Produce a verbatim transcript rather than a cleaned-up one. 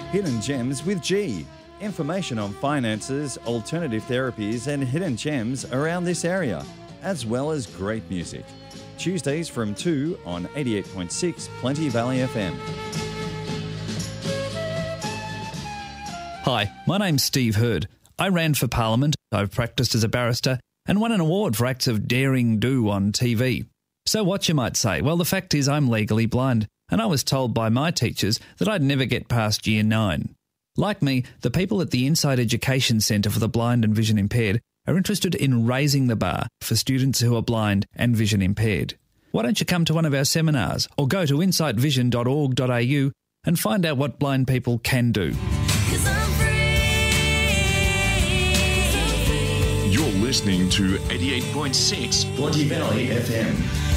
Hidden Gems with G. Information on finances, alternative therapies and hidden gems around this area, as well as great music. Tuesdays from two on eighty-eight point six Plenty Valley F M. Hi, my name's Steve Hurd. I ran for Parliament, I've practiced as a barrister, and won an award for acts of daring do on T V. So what, you might say? Well, the fact is I'm legally blind, and I was told by my teachers that I'd never get past year nine. Like me, the people at the Inside Education Centre for the Blind and Vision Impaired are interested in raising the bar for students who are blind and vision impaired. Why don't you come to one of our seminars or go to insight vision dot org dot a u and find out what blind people can do. You're listening to eighty-eight point six Plenty Valley F M.